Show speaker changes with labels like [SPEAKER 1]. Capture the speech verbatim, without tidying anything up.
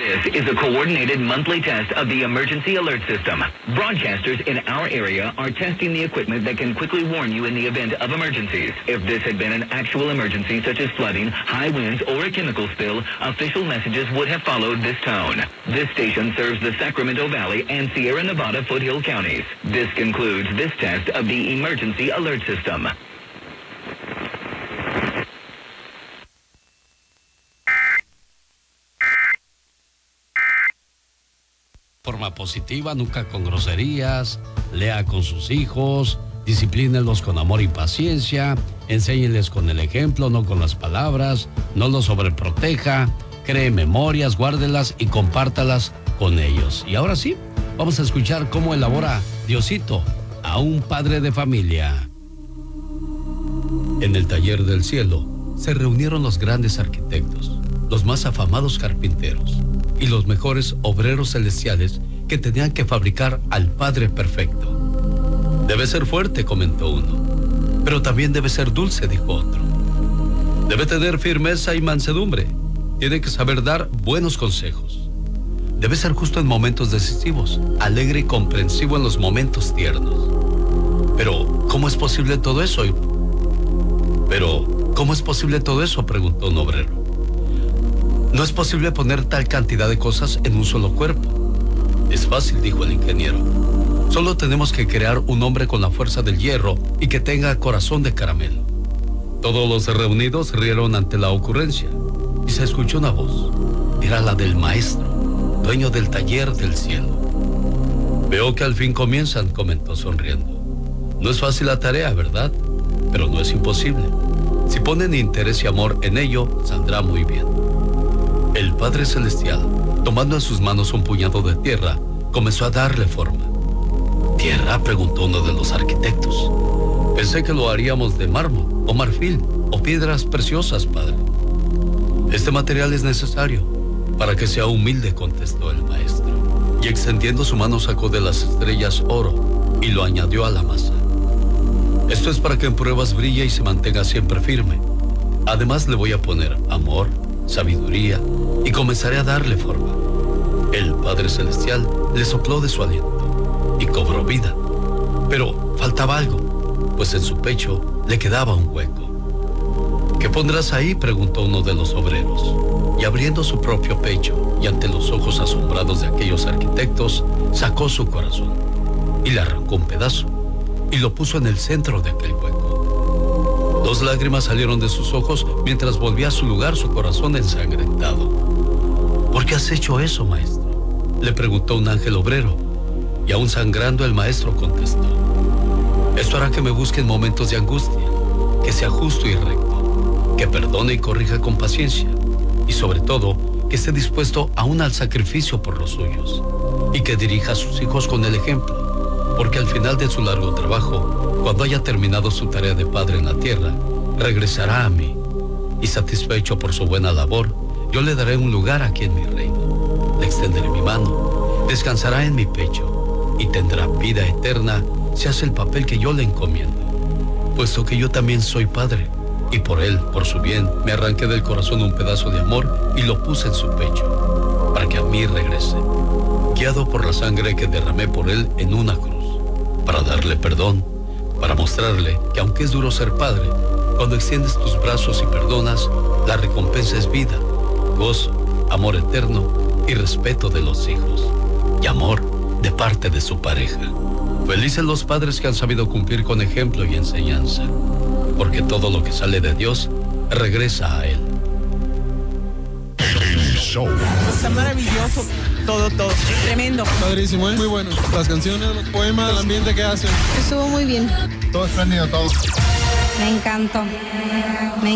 [SPEAKER 1] This is a coordinated monthly test of the emergency alert system. Broadcasters in our area are testing the equipment that can quickly warn you in the event of emergencies. If this had been an actual emergency such as flooding, high winds, or a chemical spill, official messages would have followed this tone. This station serves the Sacramento Valley and Sierra Nevada Foothill counties. This concludes this test of the emergency alert system.
[SPEAKER 2] Forma positiva, nunca con groserías, lea con sus hijos, disciplínelos con amor y paciencia, enséñeles con el ejemplo, no con las palabras, no los sobreproteja, cree memorias, guárdelas y compártalas con ellos. Y ahora sí, vamos a escuchar cómo elabora Diosito a un padre de familia. En el taller del cielo se reunieron los grandes arquitectos, los más afamados carpinteros y los mejores obreros celestiales que tenían que fabricar al Padre perfecto. Debe ser fuerte, comentó uno, pero también debe ser dulce, dijo otro. Debe tener firmeza y mansedumbre. Tiene que saber dar buenos consejos. Debe ser justo en momentos decisivos, alegre y comprensivo en los momentos tiernos. Pero, ¿cómo es posible todo eso? Pero, ¿cómo es posible todo eso?, preguntó un obrero. No es posible poner tal cantidad de cosas en un solo cuerpo. Es fácil, dijo el ingeniero. Solo tenemos que crear un hombre con la fuerza del hierro y que tenga corazón de caramelo. Todos los reunidos rieron ante la ocurrencia y se escuchó una voz. Era la del maestro, dueño del taller del cielo. Veo que al fin comienzan, comentó sonriendo. No es fácil la tarea, ¿verdad? Pero no es imposible. Si ponen interés y amor en ello, saldrá muy bien. El Padre Celestial, tomando en sus manos un puñado de tierra, comenzó a darle forma. ¿Tierra?, preguntó uno de los arquitectos. Pensé que lo haríamos de mármol, o marfil, o piedras preciosas, padre. Este material es necesario para que sea humilde, contestó el maestro. Y extendiendo su mano sacó de las estrellas oro y lo añadió a la masa. Esto es para que en pruebas brille y se mantenga siempre firme. Además le voy a poner amor, sabiduría, y comenzaré a darle forma. El Padre Celestial le sopló de su aliento y cobró vida. Pero faltaba algo, pues en su pecho le quedaba un hueco. ¿Qué pondrás ahí?, preguntó uno de los obreros. Y abriendo su propio pecho y ante los ojos asombrados de aquellos arquitectos, sacó su corazón y le arrancó un pedazo y lo puso en el centro de aquel hueco. Dos lágrimas salieron de sus ojos mientras volvía a su lugar su corazón ensangrentado. ¿Por qué has hecho eso, maestro?, le preguntó un ángel obrero, y aún sangrando el maestro contestó. Esto hará que me busque en momentos de angustia, que sea justo y recto, que perdone y corrija con paciencia, y sobre todo, que esté dispuesto aún al sacrificio por los suyos, y que dirija a sus hijos con el ejemplo, porque al final de su largo trabajo, cuando haya terminado su tarea de padre en la tierra, regresará a mí, y satisfecho por su buena labor, yo le daré un lugar aquí en mi reino. Le extenderé mi mano, descansará en mi pecho, y tendrá vida eterna si hace el papel que yo le encomiendo. Puesto que yo también soy padre, y por él, por su bien, me arranqué del corazón un pedazo de amor y lo puse en su pecho, para que a mí regrese, guiado por la sangre que derramé por él en una cruz, para darle perdón, para mostrarle que aunque es duro ser padre, cuando extiendes tus brazos y perdonas, la recompensa es vida, gozo, amor eterno y respeto de los hijos, y amor de parte de su pareja. Felices los padres que han sabido cumplir con ejemplo y enseñanza, porque todo lo que sale de Dios regresa a Él.
[SPEAKER 3] Está maravilloso, todo, todo, tremendo.
[SPEAKER 4] Padrísimo, ¿eh? Muy bueno. Las canciones, los poemas, el ambiente que hacen.
[SPEAKER 5] Estuvo muy bien.
[SPEAKER 4] Todo espléndido, todo.
[SPEAKER 5] Me encantó. Me